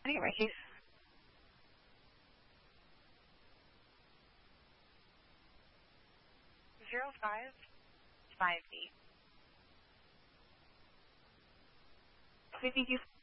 I get my keys. 0558. Okay, thank you.